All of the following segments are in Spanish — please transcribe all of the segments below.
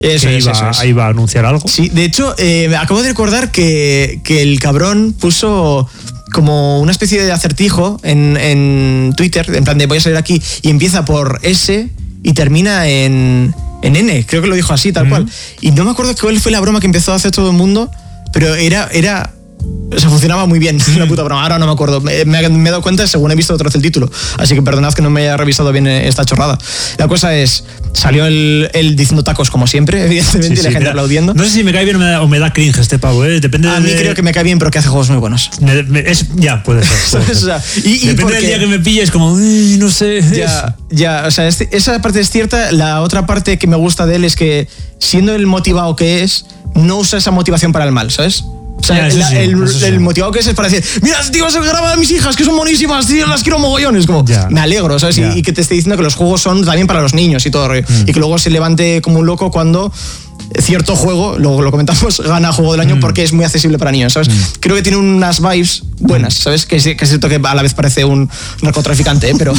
Iba a anunciar algo. Sí, de hecho, acabo de recordar que el cabrón puso como una especie de acertijo en Twitter, en plan de voy a salir aquí, y empieza por S y termina en N, creo que lo dijo así, tal cual. Y no me acuerdo cuál fue la broma que empezó a hacer todo el mundo, pero era o sea, funcionaba muy bien, una puta broma. Ahora no me acuerdo, me he dado cuenta según he visto otra vez el título, así que perdonad que no me haya revisado bien esta chorrada. La cosa es, salió él diciendo tacos como siempre, evidentemente, y la gente aplaudiendo. No sé si me cae bien o me da cringe este pavo, depende. A mí creo que me cae bien, pero que hace juegos muy buenos. Ya, puede ser. O sea, depende del día que me pilles, como, no sé. Ya, o sea, esa parte es cierta. La otra parte que me gusta de él es que, siendo el motivado que es, no usa esa motivación para el mal, ¿sabes? O sea, el motivado que es para decir, mira, tío, vas a grabar a mis hijas, que son buenísimas, tío, las quiero mogollones. Como, me alegro, ¿sabes? Y que te esté diciendo que los juegos son también para los niños y todo. Y que luego se levante como un loco cuando cierto juego, luego lo comentamos, gana juego del año porque es muy accesible para niños, ¿sabes? Creo que tiene unas vibes buenas, ¿sabes? Que es cierto que a la vez parece un narcotraficante, pero...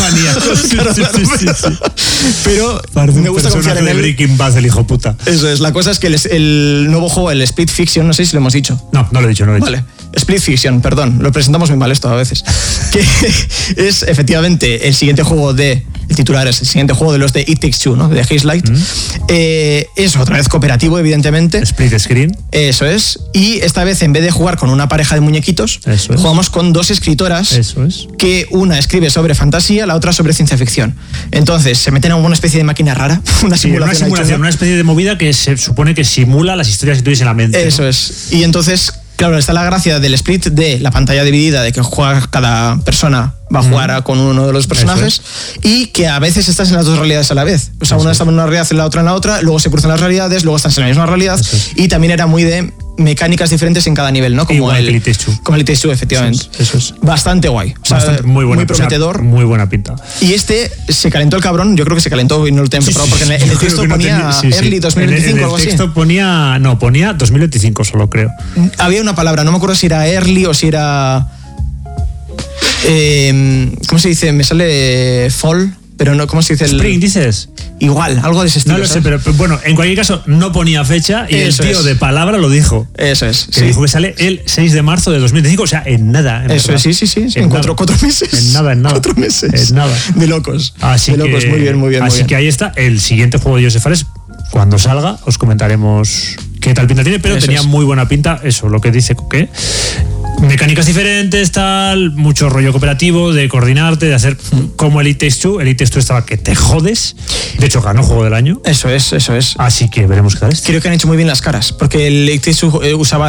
Pero me gusta confiar en él. Breaking Bad, el hijo puta. Eso es, la cosa es que el nuevo juego, el Split Fiction, no sé si lo hemos dicho. No lo he dicho. Vale, Split Fiction, perdón, lo presentamos muy mal esto a veces. Que es efectivamente el siguiente juego el titular es el siguiente juego de los de It Takes Two, ¿no? De Haze Light. Es otra vez cooperativo, evidentemente. Split screen. Eso es. Y esta vez, en vez de jugar con una pareja de muñequitos, jugamos con dos escritoras. Eso es. Que una escribe sobre fantasía, la otra sobre ciencia ficción. Entonces, se meten en una especie de máquina rara, una simulación, una especie de movida que se supone que simula las historias que tuviese en la mente. Eso es. Y entonces, claro, está la gracia del split de la pantalla dividida, de que juega cada persona va a jugar con uno de los personajes, y que a veces estás en las dos realidades a la vez. O sea, una está en una realidad y la otra en la otra, luego se cruzan las realidades, luego estás en la misma realidad, y también era muy de mecánicas diferentes en cada nivel, ¿no? Como el Elite Takes Two, efectivamente. Eso es. Bastante guay. O sea, muy bueno, muy prometedor. O sea, muy buena pinta. Y se calentó el cabrón, yo creo que se calentó y no lo tenía preparado, porque en el texto ponía Early 2025 o algo así. En el texto ponía 2025 solo, creo. Había una palabra, no me acuerdo si era Early o si era... ¿cómo se dice? Me sale Fall, pero no, ¿cómo se dice? Spring, dices. Igual, algo de ese estilo. No lo sé, pero bueno, en cualquier caso no ponía fecha y el tío de palabra lo dijo. Eso es. Que dijo que sale el 6 de marzo de 2025, o sea, en nada. Eso es, sí. En 4 meses. En nada. 4 meses. En nada. De locos. Así de locos, muy bien. Así que ahí está, el siguiente juego de Joseph Fares. Cuando salga, os comentaremos qué tal pinta tiene, pero tenía muy buena pinta, eso, lo que dice Coque. Mecánicas diferentes, tal, mucho rollo cooperativo, de coordinarte, de hacer como el It Takes Two. El It Takes Two estaba que te jodes. De hecho, ganó Juego del Año. Eso es. Así que veremos qué tal es. Creo que han hecho muy bien las caras, porque el It Takes Two usaba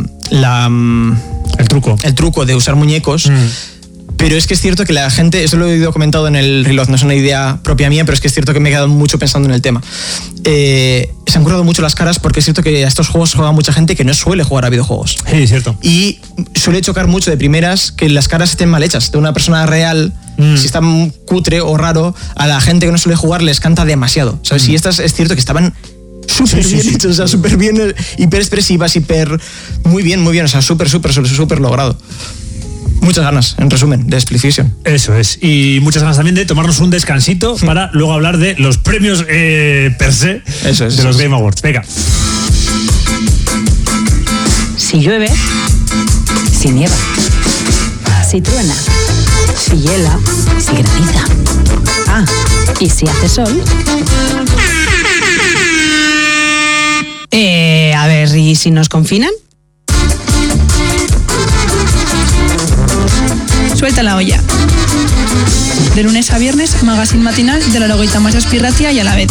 el truco de usar muñecos. Pero es que es cierto que la gente, eso lo he oído comentado en el Reload, no es una idea propia mía, pero es que es cierto que me he quedado mucho pensando en el tema. Se han currado mucho las caras, porque es cierto que a estos juegos juega mucha gente que no suele jugar a videojuegos. Sí, es cierto. Y suele chocar mucho de primeras que las caras estén mal hechas. De una persona real, si está cutre o raro, a la gente que no suele jugar les canta demasiado, ¿sabes? Y estas es cierto que estaban súper bien hechas, o sea, súper bien, hiper expresivas, muy bien, o sea, súper logrado. Muchas ganas, en resumen, de Split Fiction. Eso es. Y muchas ganas también de tomarnos un descansito para luego hablar de los premios per se de los Game Awards. Venga. Si llueve, si nieva, si truena, si hiela, si graniza. Ah, y si hace sol. A ver, ¿y si nos confinan? Suelta la olla. De lunes a viernes, magazine matinal de la Logoita más Espirratia y a la Betty.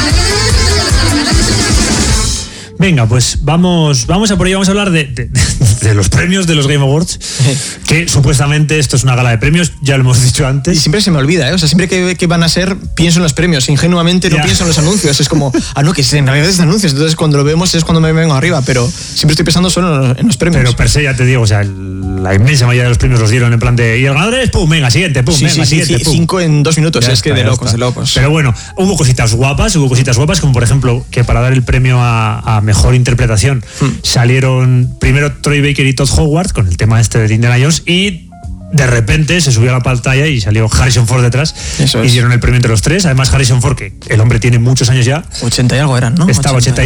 Venga, pues vamos a por ello, vamos a hablar de los premios de los Game Awards, que supuestamente esto es una gala de premios, ya lo hemos dicho antes. Y siempre se me olvida, o sea, siempre que van a ser, pienso en los premios, ingenuamente no pienso en los anuncios, es como, no, que en realidad es anuncios, entonces cuando lo vemos es cuando me vengo arriba, pero siempre estoy pensando solo en los premios. Pero per se ya te digo, o sea, la inmensa mayoría de los premios los dieron en plan de, y el ganador es, pum, venga, siguiente, pum, venga, siguiente, pum. 5 en 2 minutos, ya es está, que de locos. Pero bueno, hubo cositas guapas, como por ejemplo, que para dar el premio a mejor interpretación salieron primero Troy Baker y Todd Howard con el tema este de Indiana Jones, y de repente se subió a la pantalla y salió Harrison Ford detrás. Eso y es. dieron el premio entre los tres. Además, Harrison Ford, que el hombre tiene muchos años ya. 80 y algo eran, ¿no? Estaba 80